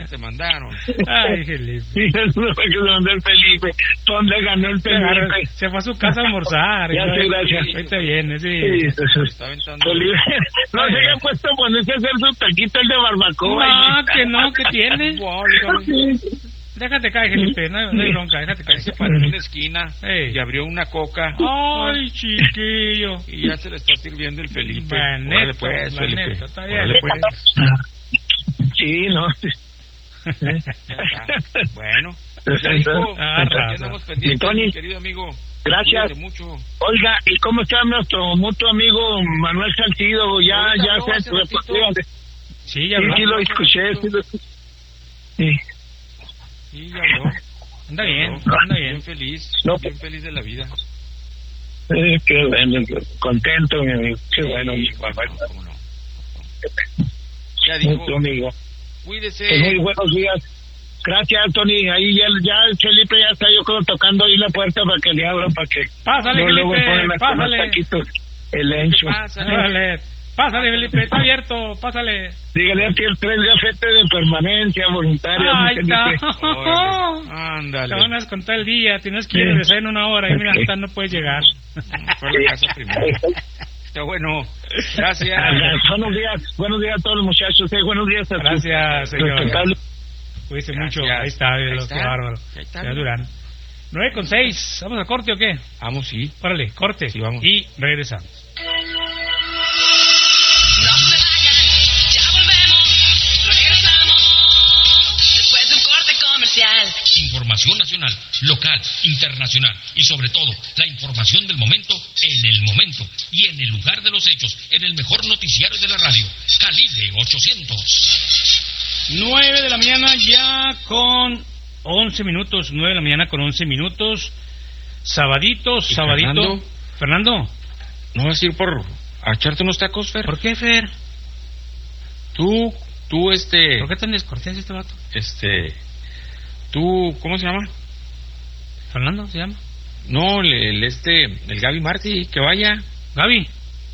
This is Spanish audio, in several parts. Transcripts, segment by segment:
te mandaron. Ay, Felipe. Sí, eso fue que se mandó el Felipe. ¿Dónde ganó el Felipe? Se fue a su casa a almorzar. Ya sé, gracias. Ahorita viene, sí. Está aventando. Felipe, no se haya puesto a ponerse a hacer su taquito el de barbacoa. No, que tiene. Déjate caer, Felipe, no hay bronca, déjate caer. Se paró en una esquina y abrió una coca. Ay, chiquillo. Y ya se le está sirviendo el Felipe. Órale pues, Felipe. Está bien. Órale, pues. Sí, no. Bueno. Estamos pendientes, mi querido amigo. Gracias. Mucho. Oiga, ¿y cómo está nuestro mutuo amigo Manuel Salcido? Ya Sí, ya habló. Sí, lo escuché. Sí. Sí, ya habló. Anda bien. Bien feliz. Bien feliz de la vida. Qué bueno, contento, mi amigo. Qué bueno, mi papá. ¿Cómo no? Ya dijo. Tu amigo. Cuídese. Pues muy buenos días. Gracias, Tony. Ahí ya Felipe ya está, yo creo, tocando ahí la puerta para que le abran, para que... Pásale, Felipe, pásale. El encho. Pásale, Felipe, está abierto, pásale. Dígale que el 3 de afecte de permanencia voluntaria. Ahí está. Ándale. Te van a descontar el día, tienes que ir a regresar en una hora y mira, hasta no puedes llegar. Fue la casa primero. Está bueno. Gracias. Buenos días a todos los muchachos. Buenos días a Gracias, señor. Cuídese mucho. Ahí está, qué bárbaro. Ya Durán. 9:06. ¿Vamos a corte o qué? Vamos, sí. Órale, corte. Sí, vamos. Y regresamos. No se vayan, ya volvemos, regresamos, después de un corte comercial. Información nacional, local, internacional y sobre todo, la información del momento en el momento y en el lugar de los hechos, en el mejor noticiario de la radio, Calibre 800. 9 de la mañana ya con 11 minutos, 9 de la mañana con 11 minutos, sabadito. Fernando. ¿No vas a ir a echarte unos tacos, Fer? ¿Por qué, Fer? Tú, ¿Por qué tan descortés este vato? Tú, ¿cómo se llama? ¿Fernando se llama? No, el Gaby Martí, que vaya. ¿Gaby?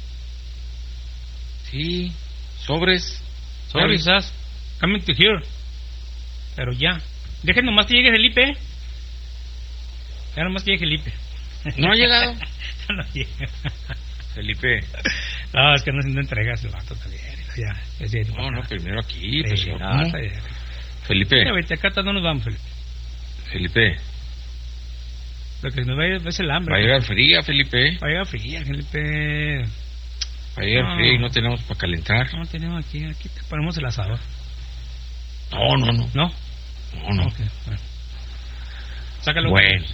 Sí, sobres. ¿Estás? Coming to here. Pero ya. Dejen nomás que llegue Felipe. Ya nomás que llegue Felipe. ¿No ha llegado? No llega. Felipe. No, es que no entregas el vato también. Ya. No, primero aquí. Sí, Felipe. Mira, vete, acá no nos vamos, Felipe. Felipe. Lo que nos va a ir es el hambre. Va a llegar fría, Felipe. Va a llegar fría, Felipe. Va a llegar fría y no tenemos para calentar. No tenemos aquí te ponemos el asador. No. ¿No? No. Okay, bueno. Sácalo. Bueno.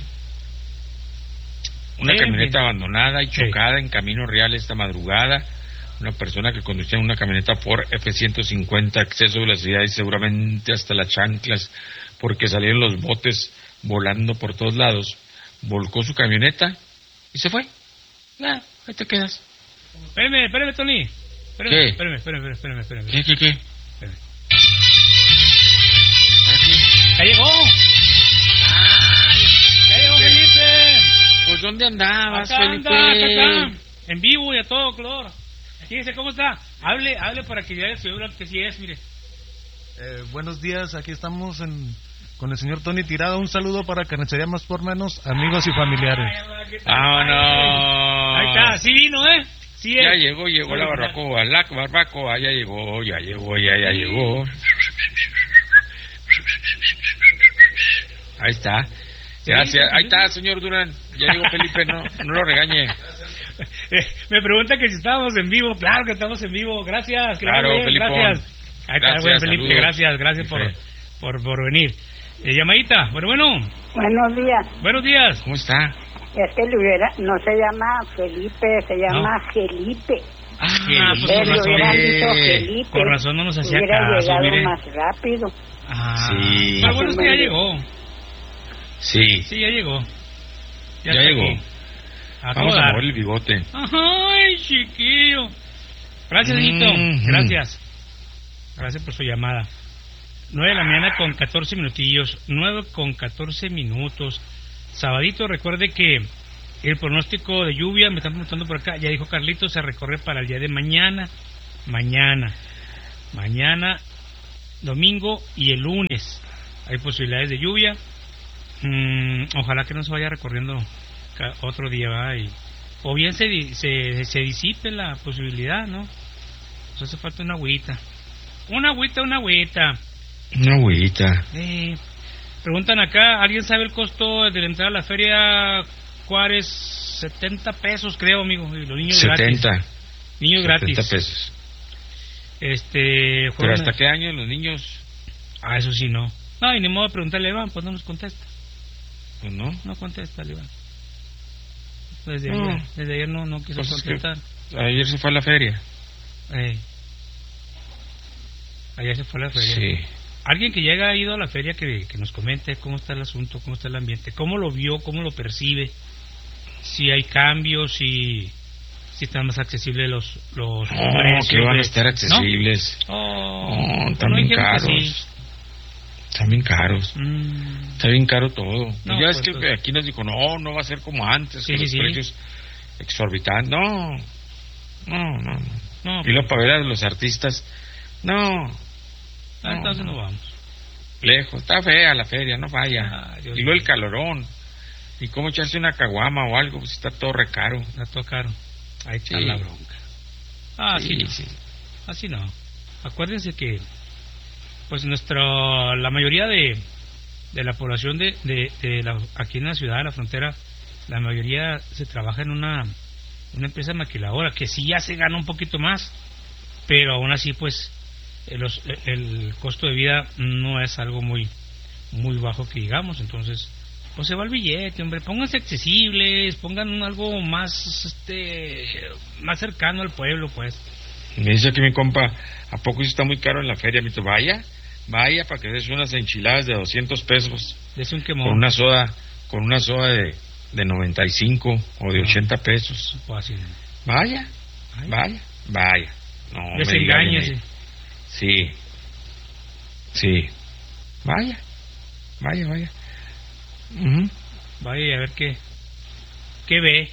Una camioneta abandonada y chocada en Camino Real esta madrugada. Una persona que conducía una camioneta Ford F-150, exceso de velocidad y seguramente hasta las chanclas, porque salieron los botes volando por todos lados. Volcó su camioneta y se fue. Ahí te quedas. Espérame, Tony. ¿Qué? Espérame. ¿Qué? Espérame. ¡Ya llegó! ¡Ya llegó, Felipe! Pues, ¿dónde andabas, acá Felipe? Acá. En vivo y a todo color. Fíjese cómo está. Hable para que ya seguro que sí es, mire. Buenos días, aquí estamos con el señor Tony Tirado. Un saludo para Carnicería Más por Menos, amigos y familiares. ¡Vámonos! Ahí está, sí vino, Sí ya llegó la barbacoa, ya llegó. Ahí está. Gracias. Ahí está, señor Durán. Ya llegó Felipe, no lo regañe. Me pregunta que si estábamos en vivo. Claro que estamos en vivo. Gracias. Claro, Felipe. Gracias. Ahí está, bueno, Felipe. Gracias por venir. Llamadita. Bueno. Buenos días. ¿Cómo está? Es que no se llama Felipe, se llama Felipe. Pues con razón no nos hacía caso. Hubiera llegado más rápido. Sí. Lo bueno es que ya llegó. Sí, ya llegó. Ya llegó. Vamos a mover el bigote. Ay, chiquillo. Gracias, Benito. Gracias por su llamada. 9 de la mañana con 14 minutillos. 9:14. Sabadito, recuerde que el pronóstico de lluvia, me están preguntando por acá, ya dijo Carlitos, se recorre para el día de mañana. Mañana domingo y el lunes. Hay posibilidades de lluvia. Ojalá que no se vaya recorriendo otro día, ¿verdad? O bien se disipe la posibilidad, ¿no? Pues hace falta una agüita. Una agüita. Preguntan acá, ¿alguien sabe el costo de la entrada a la feria Juárez? 70 pesos, creo, amigo. Y los niños 70. Gratis. Niños 70 gratis. pesos. ¿Pero hasta qué año los niños? Eso sí, no. No, y ni modo de preguntarle a Iván, pues no nos contesta. Pues no. No contesta, Iván. Desde ayer no quiso pues contestar. Ayer se fue a la feria. Ayer se fue a la feria. Sí. Alguien que ya haya ido a la feria que nos comente cómo está el asunto, cómo está el ambiente, cómo lo vio, cómo lo percibe, si hay cambios, si están más accesibles los precios. Que van a estar accesibles. ¿No? Están bien caros. Están bien caros. Está bien caro todo. No, ya pues es que aquí nos dijo, no va a ser como antes, sí, que los precios exorbitantes. No. Y luego para ver a los artistas, no. Entonces no vamos. Lejos, está fea la feria, no vaya. Y luego el calorón. Y cómo echarse una caguama o algo, pues está todo recaro. Está todo caro. Ahí está la bronca. Sí. Así no. Acuérdense que pues la mayoría de la población aquí en la ciudad, de la frontera, la mayoría se trabaja en una empresa maquiladora que sí ya se gana un poquito más, pero aún así pues el costo de vida no es algo muy bajo que digamos. Entonces pues se va el billete, hombre. Pónganse accesibles, pongan algo más más cercano al pueblo, pues. Me dice que mi compa, ¿a poco eso está muy caro en la feria? Me dice, vaya para que des unas enchiladas de 200 pesos. Des un quemón. Con una soda de 95 o de 80 pesos. Pues así. Vaya. No, desengáñese. Sí. Vaya. Vaya a ver qué ve.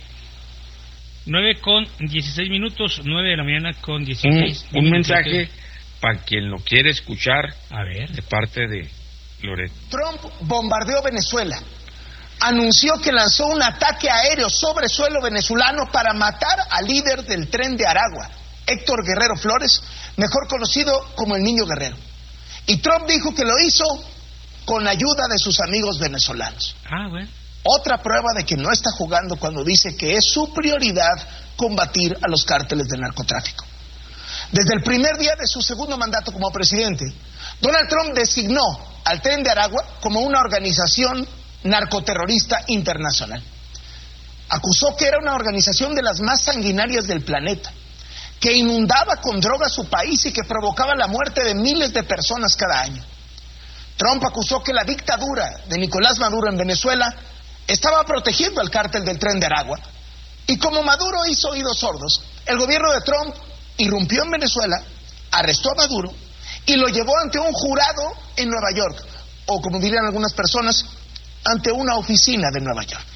9:16, 9 de la mañana con 16. Un mensaje para quien lo quiere escuchar. A ver. De parte de Loret. Trump bombardeó Venezuela. Anunció que lanzó un ataque aéreo sobre suelo venezolano para matar al líder del Tren de Aragua, Héctor Guerrero Flores, mejor conocido como el Niño Guerrero. Y Trump dijo que lo hizo con ayuda de sus amigos venezolanos. Bueno. Otra prueba de que no está jugando cuando dice que es su prioridad combatir a los cárteles del narcotráfico. Desde el primer día de su segundo mandato como presidente, Donald Trump designó al Tren de Aragua como una organización narcoterrorista internacional. Acusó que era una organización de las más sanguinarias del planeta, que inundaba con droga su país y que provocaba la muerte de miles de personas cada año. Trump acusó que la dictadura de Nicolás Maduro en Venezuela estaba protegiendo al cártel del Tren de Aragua, y como Maduro hizo oídos sordos, el gobierno de Trump irrumpió en Venezuela, arrestó a Maduro y lo llevó ante un jurado en Nueva York, o como dirían algunas personas, ante una oficina de Nueva York.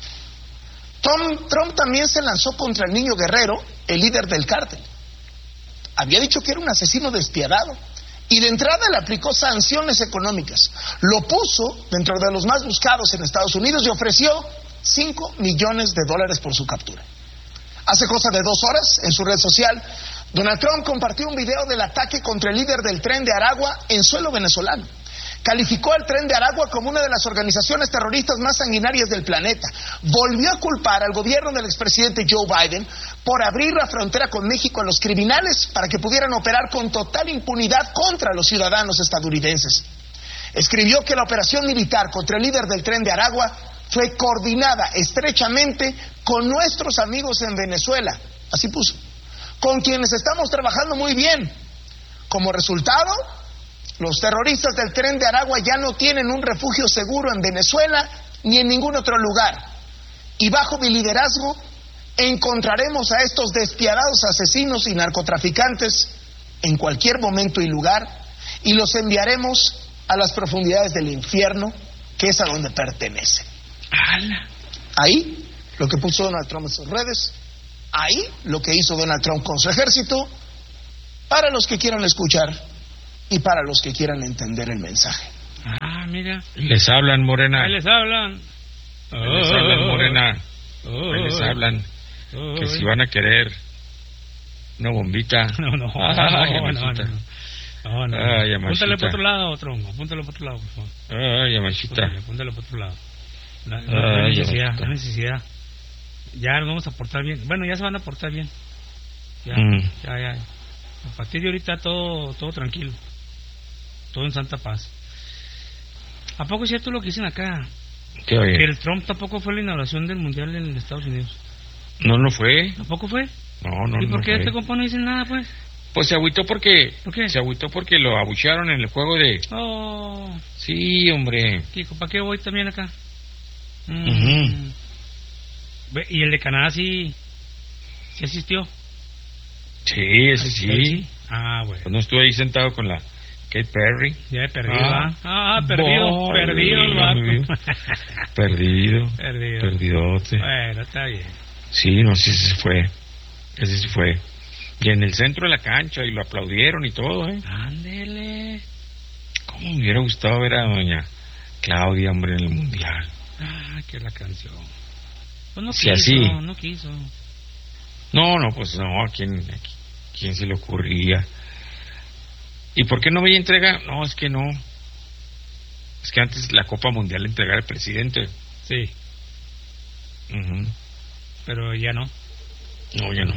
Trump también se lanzó contra el Niño Guerrero, el líder del cártel. Había dicho que era un asesino despiadado y de entrada le aplicó sanciones económicas. Lo puso dentro de los más buscados en Estados Unidos y ofreció $5 millones por su captura. Hace cosa de 2 horas, en su red social, Donald Trump compartió un video del ataque contra el líder del Tren de Aragua en suelo venezolano. Calificó al Tren de Aragua como una de las organizaciones terroristas más sanguinarias del planeta. Volvió a culpar al gobierno del expresidente Joe Biden por abrir la frontera con México a los criminales para que pudieran operar con total impunidad contra los ciudadanos estadounidenses. Escribió que la operación militar contra el líder del Tren de Aragua fue coordinada estrechamente con nuestros amigos en Venezuela, así puso, con quienes estamos trabajando muy bien. Como resultado, los terroristas del Tren de Aragua ya no tienen un refugio seguro en Venezuela ni en ningún otro lugar. Y bajo mi liderazgo encontraremos a estos despiadados asesinos y narcotraficantes en cualquier momento y lugar y los enviaremos a las profundidades del infierno, que es a donde pertenecen. Ahí lo que puso Donald Trump en sus redes, ahí lo que hizo Donald Trump con su ejército. Para los que quieran escuchar y para los que quieran entender el mensaje. Ah, mira. Les hablan, Morena. Ahí les hablan. Les hablan, Morena. Ahí les hablan. Que si van a querer una bombita. No. No. Ay, Yamashita. Apúntale por otro lado, tronco. Apúntale por otro lado, por favor. Ay, Yamashita. Apúntale por otro lado. No hay necesidad. Ya nos vamos a portar bien. Bueno, ya se van a portar bien. Ya. A partir de ahorita todo tranquilo. Todo en santa paz. ¿A poco es cierto lo que dicen acá? ¿Qué oye? Que el Trump tampoco fue a la inauguración del Mundial en Estados Unidos. No fue. ¿Tampoco fue? No. ¿Y por qué fue. este compa no dice nada, pues? Pues se agüitó porque... ¿Por qué? Se agüitó porque lo abuchearon en el juego de... Oh. Sí, hombre. Kiko, ¿para qué voy también acá? Uh-huh. ¿Y el de Canadá sí asistió? Sí, ese sí. Ah, bueno. Pues no estuve ahí sentado con la Katy Perry. Ya he perdido, perdido el vato. Perdidote. Bueno, está bien. Sí, no, sí, ese sí fue. Y en el centro de la cancha, y lo aplaudieron y todo, Ándele. ¿Cómo me hubiera gustado ver a doña Claudia, hombre, en el Mundial? Ah, que la canción. Pues no sí, quiso, así. No quiso. No, pues no, ¿a quién se le ocurría? ¿Y por qué no me entrega? No, es que no. Es que antes la Copa Mundial la entregaba el presidente. Sí. Uh-huh. Pero ya no. No, ya no.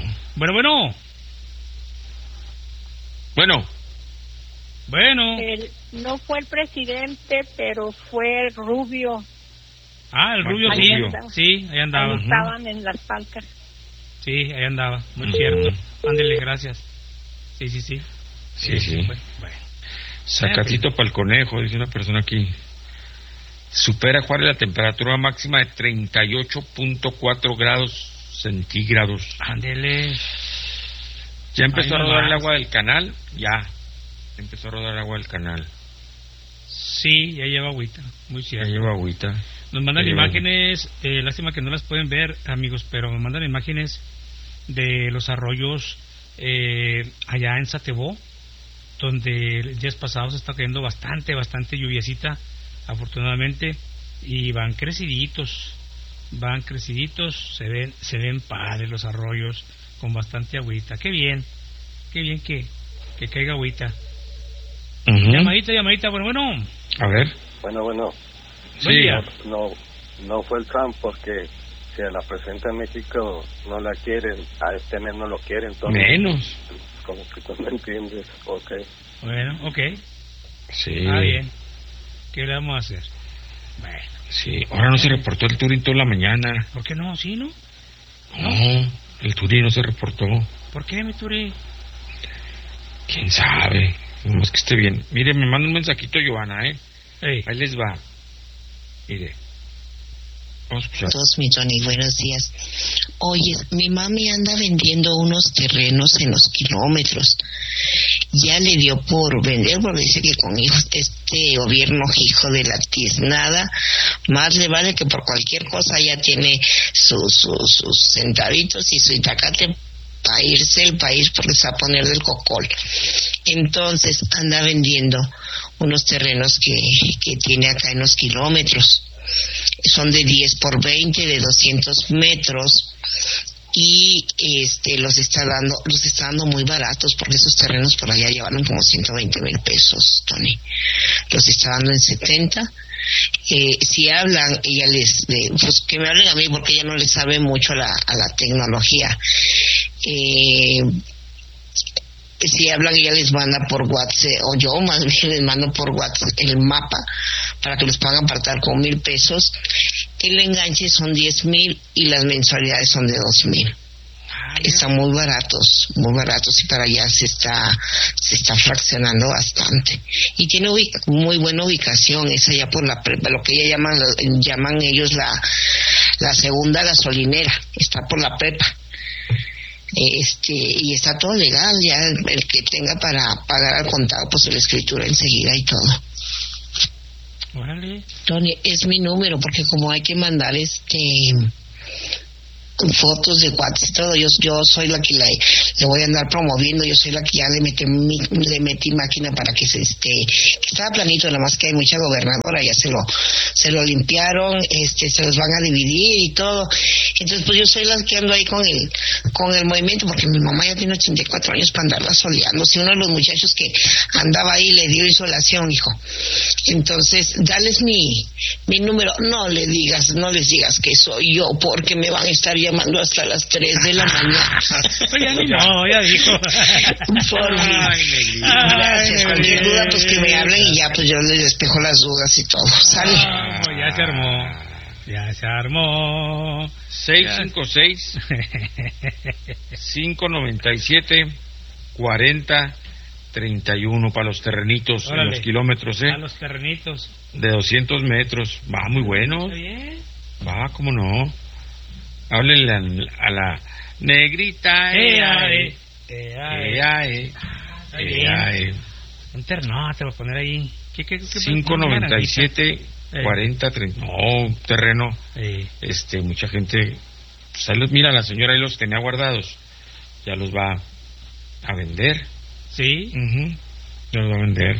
Bueno. No fue el presidente, pero fue Rubio. Ah, el Rubio sí, ahí andaba. Ahí estaban en las palcas. Sí, ahí andaba, muy cierto. Ándele, gracias. Sí. Sí. Bueno. Sacatito para el conejo, dice una persona aquí. Supera Juárez la temperatura máxima de 38.4 grados centígrados. Ándele. Ya empezó a rodar el agua del canal, empezó a rodar el agua del canal. Sí, ya lleva agüita, muy cierto. Ya lleva agüita. Nos mandan imágenes, lástima que no las pueden ver, amigos, pero nos mandan imágenes de los arroyos allá en Satebó, donde días pasados está cayendo bastante lluviecita, afortunadamente, y van creciditos, se ven padres los arroyos con bastante agüita. Qué bien que caiga agüita. Uh-huh. Llamadita, bueno. A ver. Bueno. Sí. No fue el Trump, porque si a la presidenta de México no la quieren, a este mes no lo quieren, entonces menos. Como que tú no entiendes, okay. Bueno, okay. Sí. Está bien. ¿Qué le vamos a hacer? Bueno. Sí, ahora no se reportó el Turín toda la mañana. ¿Por qué no? ¿Sí, no? No, el Turín no se reportó. ¿Por qué, mi Turín? ¿Quién sabe? Nomás que esté bien. Mire, me manda un mensajito Giovanna, Hey. Ahí les va. Mire. Vamos a escuchar. Todos, mi Tony, buenos días. Oye, mi mami anda vendiendo unos terrenos en los kilómetros. Ya le dio por vender, porque dice que con este gobierno hijo de la tiznada, más le vale que por cualquier cosa ya tiene sus centavitos y su itacate para irse el país porque se va a poner del cocol. Entonces anda vendiendo unos terrenos que tiene acá en los kilómetros. Son de 10 por 20, de 200 metros, y los está dando muy baratos, porque esos terrenos por allá llevaron como 120,000 pesos, Tony. Los está dando en 70. Si hablan, ella pues que me hablen a mí, porque ella no le sabe mucho a la tecnología. Si hablan, ella les manda por WhatsApp, o yo más bien les mando por WhatsApp el mapa para que los puedan apartar con 1,000 pesos. El enganche son 10,000 y las mensualidades son de 2,000. Están muy baratos, y para allá se está fraccionando bastante. Y tiene muy buena ubicación, es allá por la prepa, lo que ella llaman ellos la segunda gasolinera, está por la prepa. Y está todo legal, ya el que tenga para pagar al contado, pues la escritura enseguida y todo. Órale. Tony, es mi número, porque como hay que mandar fotos de cuates y todo. Yo soy la que le voy a andar promoviendo, yo soy la que ya le metí máquina para que estaba planito, nada más que hay mucha gobernadora, ya se lo limpiaron, se los van a dividir y todo. Entonces pues yo soy la que ando ahí con el movimiento, porque mi mamá ya tiene 84 años para andarla soleando. Si uno de los muchachos que andaba ahí le dio insolación, hijo. Entonces, dales mi número, no les digas que soy yo, porque me van a estar llamando hasta las 3 de la mañana. Ya dijo. Por fin. Gracias. Cualquier duda, pues que me hablen y ya, pues yo les despejo las dudas y todo. ¿Sale? Ya se armó. 656-597-40-31 para los terrenitos. Órale. En los kilómetros, A los terrenitos. De 200 metros. Va, muy bueno. ¿Está bien? Va, cómo no. Háblenle a la negrita. Un terno, te voy a poner ahí. ¿Qué 597-40-30. No, terreno. Mucha gente. Pues ahí mira, la señora ahí los tenía guardados. Ya los va a vender. ¿Sí? Ya los va a vender.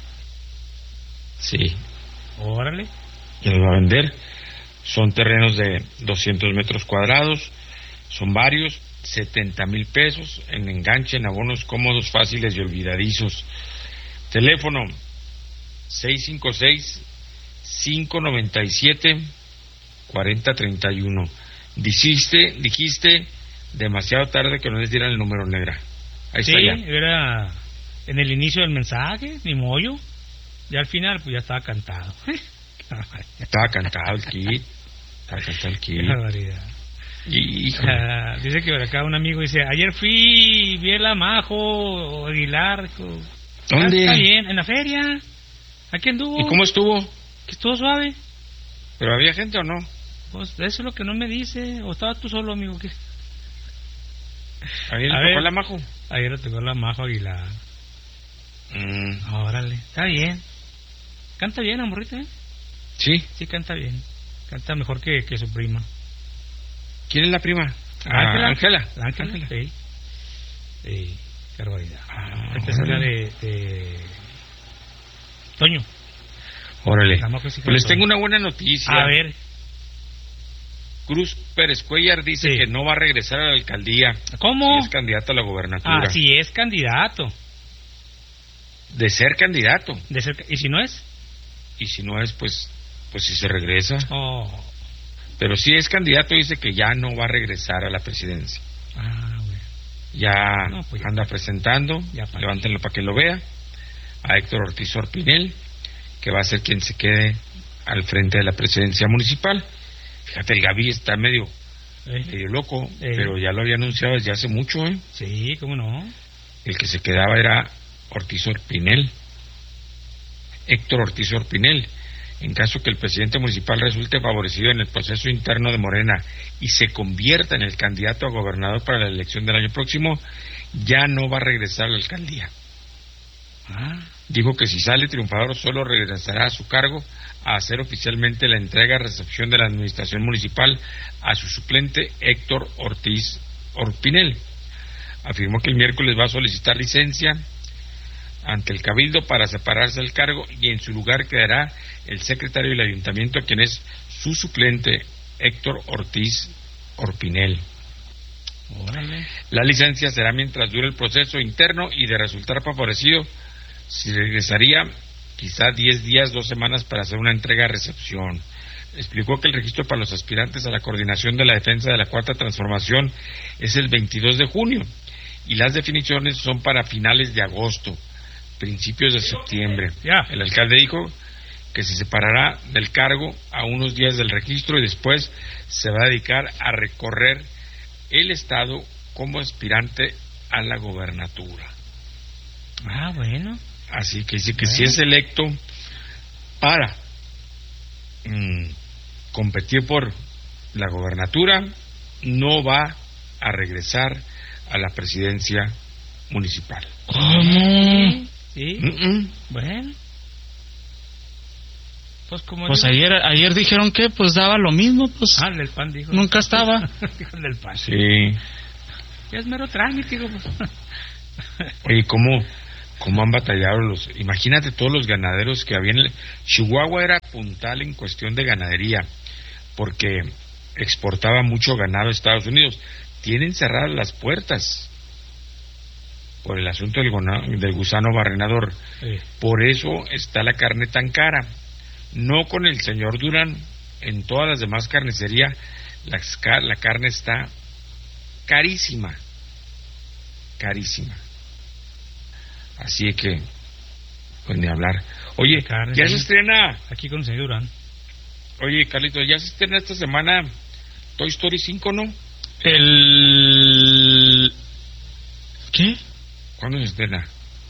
Sí. Órale. Ya los va a vender. Son terrenos de 200 metros cuadrados. Son varios. 70,000 pesos en enganche, en abonos cómodos, fáciles y olvidadizos. Teléfono 656-597-4031. Dijiste demasiado tarde que no les dieran el número, negra. Ahí sí, está ya. Era en el inicio del mensaje, ni mollo. Y al final, pues ya estaba cantado. Estaba cantado el kit. Qué barbaridad. Dice que por acá un amigo dice: ayer vi el Majo Aguilar. ¿Dónde? Está bien, en la feria. Aquí anduvo. ¿Y cómo estuvo? Que estuvo suave. ¿Pero había gente o no? Pues eso es lo que no me dice. ¿O estaba tú solo, amigo? ¿Qué? ¿Ayer le tocó la Majo? Ayer le tocó la Majo Aguilar. Órale, está bien. Canta bien, amorrita, ¿eh? Sí. Sí, canta bien. Canta mejor que su prima. ¿Quién es la prima? Ángela. Ángela. Sí. Qué barbaridad. Esta es la de Toño. Órale. Pues les tengo una buena noticia. A ver. Cruz Pérez Cuellar dice que no va a regresar a la alcaldía. ¿Cómo? Si es candidato a la gobernatura. Sí es candidato. De ser candidato. ¿Y si no es? Y si no es, pues si se regresa. Oh. Pero si es candidato, dice que ya no va a regresar a la presidencia. Bueno. Ya anda presentando, levántenlo para que lo vea, a Héctor Ortiz Orpinel, que va a ser quien se quede al frente de la presidencia municipal. Fíjate, el Gaby está medio loco, pero ya lo había anunciado desde hace mucho, ¿eh? Sí, ¿cómo no? El que se quedaba era Ortiz Orpinel, Héctor Ortiz Orpinel. En caso que el presidente municipal resulte favorecido en el proceso interno de Morena y se convierta en el candidato a gobernador para la elección del año próximo, ya no va a regresar a la alcaldía. Dijo que si sale triunfador solo regresará a su cargo a hacer oficialmente la entrega-recepción de la administración municipal a su suplente Héctor Ortiz Orpinel. Afirmó que el miércoles va a solicitar licencia ante el Cabildo para separarse del cargo y en su lugar quedará el secretario del ayuntamiento, quien es su suplente, Héctor Ortiz Orpinel. Órale. La licencia será mientras dure el proceso interno y de resultar favorecido, si regresaría quizá 10 días, 2 semanas para hacer una entrega-recepción. Explicó que el registro para los aspirantes a la coordinación de la defensa de la Cuarta Transformación es el 22 de junio y las definiciones son para finales de agosto, principios de septiembre. El alcalde dijo que se separará del cargo a unos días del registro y después se va a dedicar a recorrer el estado como aspirante a la gobernatura. Bueno. Así que dice que si es electo para competir por la gobernatura, no va a regresar a la presidencia municipal. ¿Cómo? Sí. Bueno. Pues ayer dijeron que pues daba lo mismo, pues. El del PAN dijo. Nunca estaba. Dijo el del PAN. Sí. Ya es mero trámite, digo. Oye, ¿cómo han batallado imagínate todos los ganaderos que habían? Chihuahua era puntal en cuestión de ganadería, porque exportaba mucho ganado a Estados Unidos. Tienen cerradas las puertas por el asunto del gusano barrenador. Sí. Por eso está la carne tan cara. No con el señor Durán, en todas las demás carnicerías la carne está carísima. Así que, pues ni hablar. Oye, ya se estrena aquí con el señor Durán. Oye, Carlitos, ya se estrena esta semana Toy Story 5, ¿no? ¿Qué? ¿Cuándo se estrena?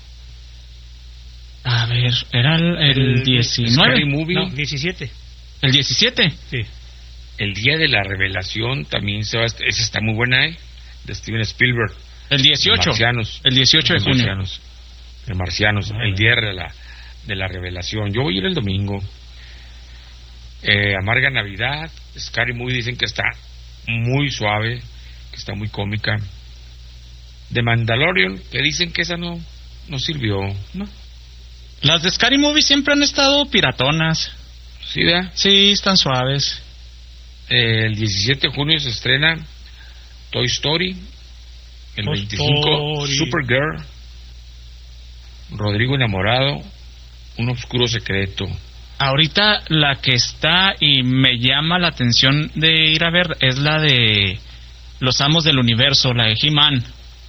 A ver, era el 19. Scary Movie. No, 17. ¿El 17? Sí. El Día de la Revelación también esa está muy buena, de Steven Spielberg. El 18. Marcianos. El 18 de junio. De Marcianos, el Día de la Revelación. Yo voy a ir el domingo. Amarga Navidad, Scary Movie dicen que está muy suave, que está muy cómica. De Mandalorian, que dicen que esa no sirvió, ¿no? Las de Scary Movie siempre han estado piratonas. ¿Sí, verdad? Sí, están suaves. El 17 de junio se estrena Toy Story. El 25, Supergirl. Rodrigo Enamorado, Un Oscuro Secreto. Ahorita la que está y me llama la atención de ir a ver es la de Los Amos del Universo, la de He-Man.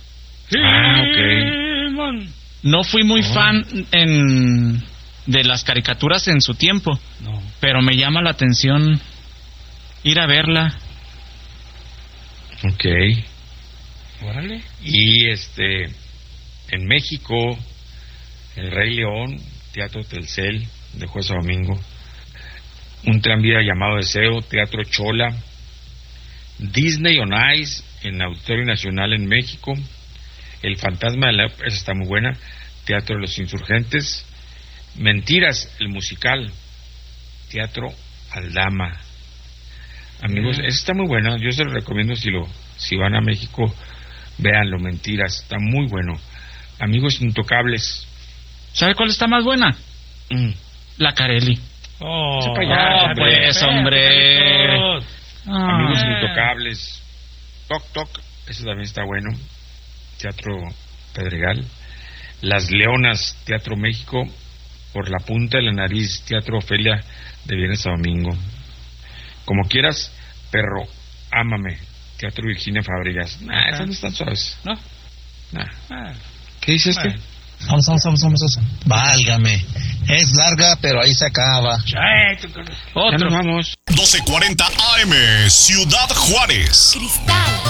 Ok. No fui muy fan de las caricaturas en su tiempo, pero me llama la atención ir a verla. Ok. Órale. Y en México, El Rey León, Teatro Telcel, de jueves a domingo. Un tranvía llamado Deseo, Teatro Chola. Disney on Ice, en Auditorio Nacional en México. El Fantasma de la... esa está muy buena. Teatro de los Insurgentes. Mentiras, el musical. Teatro Aldama. Amigos, esa está muy buena. Yo se lo recomiendo si van a México, véanlo. Mentiras, está muy bueno. Amigos Intocables. ¿Sabe cuál está más buena? La Carelli. Pues, hombre. Amigos Intocables. Toc Toc, ese también está bueno. Teatro Pedregal. Las Leonas, Teatro México. Por la Punta de la Nariz, Teatro Ofelia, de viernes a domingo. Como Quieras, Perro, Ámame, Teatro Virginia Fábregas. Esas no están suaves. ¿No? ¿Qué dice Vamos. Válgame. Es larga, pero ahí se acaba. Otro. Vamos. 12:40 AM, Ciudad Juárez. Cristal.